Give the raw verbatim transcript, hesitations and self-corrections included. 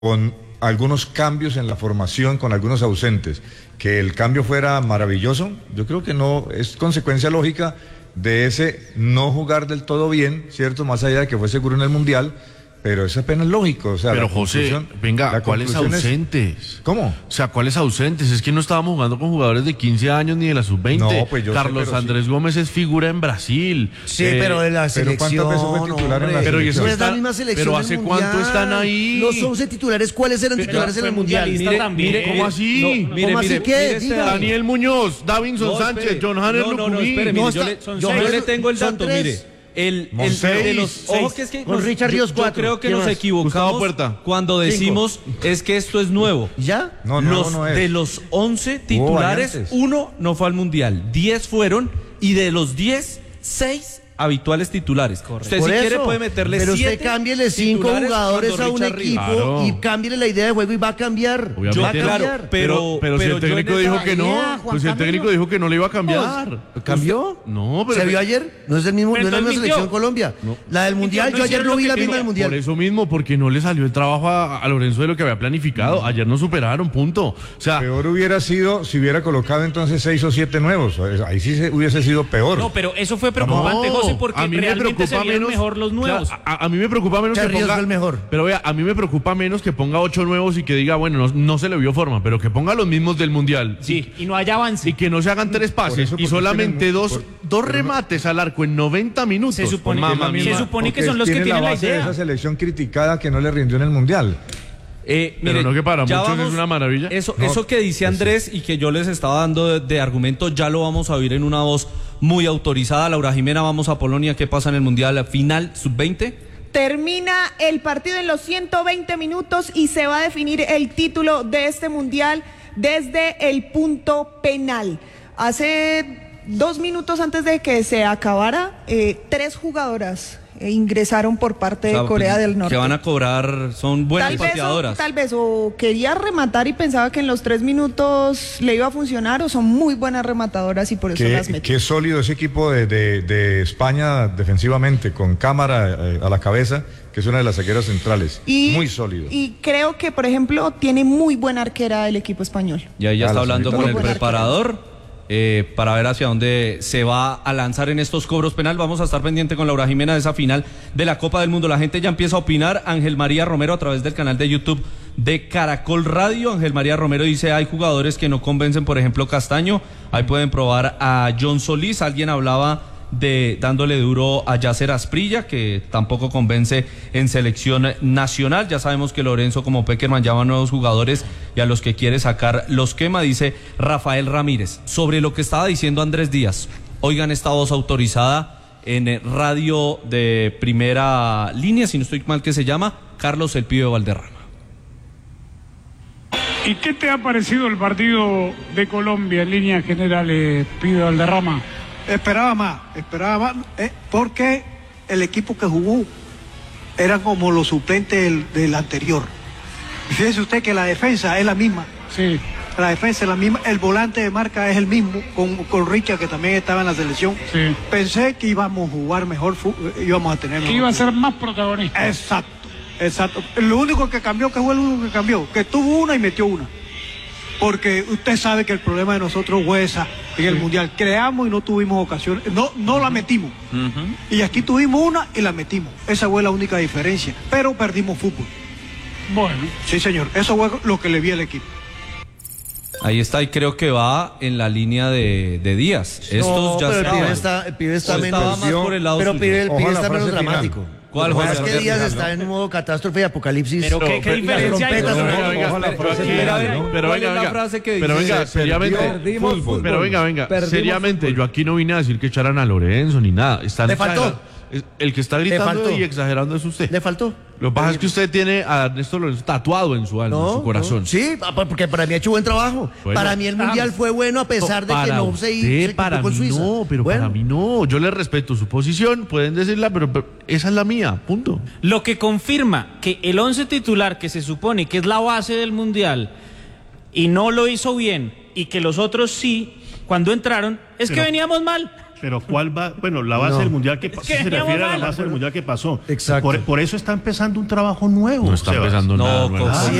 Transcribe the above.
con algunos cambios en la formación, con algunos ausentes. Que el cambio fuera maravilloso, yo creo que no, es consecuencia lógica de ese no jugar del todo bien, ¿cierto? Más allá de que fue seguro en el Mundial, pero eso apenas es lógico. O sea, pero José, venga, ¿cuáles ausentes? Es... ¿Cómo? O sea, ¿cuáles ausentes? Es que no estábamos jugando con jugadores de quince años ni de la sub veinte. No, pues yo Carlos sé, Andrés sí. Gómez es figura en Brasil. Sí, eh, pero de la selección. ¿Pero cuántas veces fue titular no, en la pero selección? eso está, es la misma selección pero ¿hace cuánto están ahí? Los once titulares, ¿cuáles eran titulares en el Mundial? Mire, también. mire, ¿Cómo así? No, no, mire, ¿Cómo mire, así qué? mire este Daniel Muñoz, Davinson no, Sánchez, espere. John Hanner No, no, no, Lucumí. espere, No, mire, yo, está, le, son yo, seis, yo le, le tengo el dato, mire. El, el, Seis, de los ojos que es que con nos, Richard Ríos yo, cuatro. yo creo que ¿Quién nos más? equivocamos Gustavo Puerta. cuando decimos es que esto es nuevo. ¿Ya? No, no, los, no es. De los once titulares, variantes. uno no fue al Mundial, diez fueron, y de los diez, seis habituales titulares. Correcto. Usted Por si eso, quiere puede meterle pero siete usted cámbiele cinco titulares jugadores cuando a un Richard equipo Ríos. Claro. y cámbiele la idea de juego y va a cambiar. Obviamente. Va a Yo, claro, cambiar. pero, pero, pero, si el yo en técnico esa- dijo que no, idea, Juan pues si el Camilo. técnico dijo que no le iba a cambiar. ¿Cambió? No, pero ¿Se vio ayer? No es el mismo, no Pero es la misma entonces selección mintió. Colombia. La del Mundial, no yo es ayer cierto no vi que la tiene- misma del por Mundial. eso mismo, porque no le salió el trabajo a, a Lorenzo de lo que había planificado. Ayer no superaron, punto. O sea, Peor hubiera sido si hubiera colocado entonces seis o siete nuevos. Ahí sí se, hubiese sido peor. No, pero eso fue preocupante, no, José, porque a mí me realmente se preocupa vieron menos, mejor los nuevos. claro, a, a mí me preocupa menos que Ríos ponga fue el mejor. Pero vea, a mí me preocupa menos que ponga ocho nuevos y que diga, bueno, no, no se le vio forma, pero que ponga los mismos del Mundial. Sí, y no haya avance. Y que no se hagan tres pases eso, y porque solamente tienen- dos, por- dos pero no- remates al arco en noventa minutos. Se supone- Mamma se mía. supone que Porque son los que tiene tienen la base de idea. esa selección criticada que no le rindió en el Mundial. Eh, Pero mire, no que para ya muchos vamos- es una maravilla. Eso, No, eso que dice Andrés y que yo les estaba dando de, de argumento, ya lo vamos a oír en una voz muy autorizada. Laura Jimena, vamos a Polonia. ¿Qué pasa en el Mundial final sub veinte? Termina el partido en los ciento veinte minutos y se va a definir el título de este mundial desde el punto penal. Hace dos minutos antes de que se acabara, eh, tres jugadoras eh, ingresaron por parte de O sea, Corea del Norte. Que van a cobrar, son buenas Tal vez, o, pateadoras. tal vez o quería rematar y pensaba que en los tres minutos le iba a funcionar, o son muy buenas rematadoras y por eso las Qué, metió. qué sólido ese equipo de, de, de España defensivamente, con Cámara eh, a la cabeza, que es una de las saqueras centrales. Y, Muy sólido. Y creo que, por ejemplo, tiene muy buena arquera el equipo español. Y ahí ya Ah, está la hablando señorita con el López. preparador eh, para ver hacia dónde se va a lanzar en estos cobros penal. Vamos a estar pendiente con Laura Jimena de esa final de la Copa del Mundo. La gente ya empieza a opinar. Ángel María Romero a través del canal de YouTube de Caracol Radio. Ángel María Romero dice, hay jugadores que no convencen, por ejemplo Castaño. Ahí pueden probar a John Solís. Alguien hablaba de dándole duro a Yacer Asprilla, que tampoco convence en selección nacional. Ya sabemos que Lorenzo como Peckerman llama a nuevos jugadores y a los que quiere sacar los quema, dice Rafael Ramírez. Sobre lo que estaba diciendo Andrés Díaz, oigan esta voz autorizada en radio de primera línea, si no estoy mal que se llama, Carlos El Pibe Valderrama. ¿Y qué te ha parecido el partido de Colombia en líneas generales, Pibe Valderrama? Esperaba más, esperaba más, eh, porque el equipo que jugó eran como los suplentes del, del anterior. Fíjese usted que la defensa es la misma. Sí. La defensa es la misma, el volante de marca es el mismo, con, con Richard, que también estaba en la selección. Sí. Pensé que íbamos a jugar mejor, fu- íbamos a tener Que mejor iba a ser fútbol. más protagonista. Exacto, exacto. Lo único que cambió, que fue lo único que cambió, que tuvo una y metió una. Porque usted sabe que el problema de nosotros fue esa en el Mundial. Creamos y no tuvimos ocasiones, no, no la metimos. Y aquí tuvimos una y la metimos. Esa fue la única diferencia. Pero perdimos fútbol. Bueno. Sí, señor. Eso fue lo que le vi al equipo. Ahí está, y creo que va en la línea de, de Díaz. Estos No, ya pero el estaban. pibe está, el pibe está O estaba menos. más por el lado Pero suyo. pibe, el pibe Ojalá está menos frase final. dramático. ¿Cuál, Lo que José? pasa es que Frase Díaz final, está en modo catástrofe y apocalipsis. Pero qué, qué pero- diferencia hay. trompetas, Pero ¿no? venga, venga, Ojalá pero frase aquí- final, pero ¿no? pero ¿Cuál venga, es la venga. frase que Pero dice? venga, seriamente. Perdimos fútbol. Pero venga, venga, Perdimos seriamente, fútbol. yo aquí no vine a decir que echaran a Lorenzo ni nada. Están Le faltó. exagerando. Es- El que está gritando faltó. y exagerando es usted. ¿Le faltó? Lo que pasa es que usted tiene a Ernesto Lorenzo tatuado en su alma, en su corazón. no. Sí, porque para mí ha hecho buen trabajo. Bueno. Para mí el Mundial fue bueno a pesar de que Para no usted, se se equipó para con mí Suiza. no, pero Bueno, para mí no. Yo le respeto su posición, pueden decirla, pero, pero esa es la mía, punto. Lo que confirma que el once titular, que se supone que es la base del Mundial, y no lo hizo bien, y que los otros sí, cuando entraron, es Pero- que veníamos mal. Pero ¿cuál va? Bueno, la base No. del mundial que pasó, que se veníamos refiere a la mal. base del mundial que pasó. Exacto. Por, por eso está empezando un trabajo nuevo. No está Sebas. empezando No, nada. Coco, nuevo.